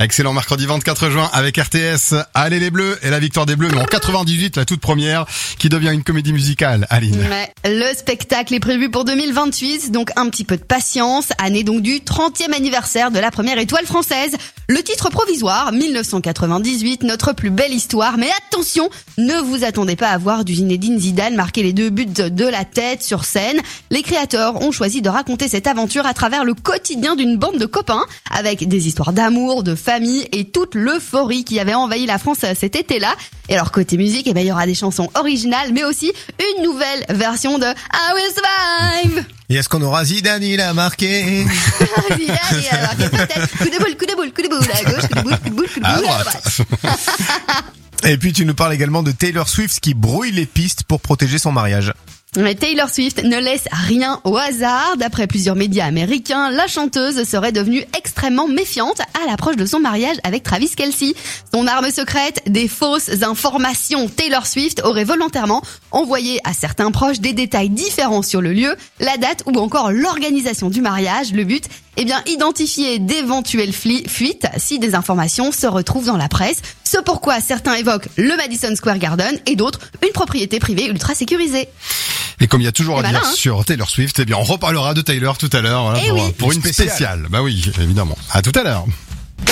Excellent mercredi 24 juin avec RTS. Allez les Bleus et la victoire des Bleus, mais en 98, la toute première, qui devient une comédie musicale. Aline. Ouais, le spectacle est prévu pour 2028, donc un petit peu de patience. Année donc du 30e anniversaire de la première étoile française. Le titre provisoire, 1998, notre plus belle histoire. Mais attention, ne vous attendez pas à voir du Zinedine Zidane marquer les 2 buts de la tête sur scène. Les créateurs ont choisi de raconter cette aventure à travers le quotidien d'une bande de copains, avec des histoires d'amour, de famille et toute l'euphorie qui avait envahi la France cet été-là. Et alors côté musique, il y aura des chansons originales, mais aussi une nouvelle version de I Will Survive. Et est-ce qu'on aura Zidane, il a marqué? Zidane, il a marqué peut-être. Coup de boule à gauche, coup de boule à droite. Et puis tu nous parles également de Taylor Swift qui brouille les pistes pour protéger son mariage. Mais Taylor Swift ne laisse rien au hasard. D'après plusieurs médias américains, la chanteuse serait devenue extrêmement méfiante à l'approche de son mariage avec Travis Kelce. Son arme secrète, des fausses informations. Taylor Swift aurait volontairement envoyé à certains proches des détails différents sur le lieu, la date ou encore l'organisation du mariage. Le but, identifier d'éventuelles fuites si des informations se retrouvent dans la presse. Ce pourquoi certains évoquent le Madison Square Garden et d'autres une propriété privée ultra sécurisée. Et comme il y a toujours à dire sur Taylor Swift, on reparlera de Taylor tout à l'heure, voilà, pour une spéciale. Bah oui, évidemment. À tout à l'heure.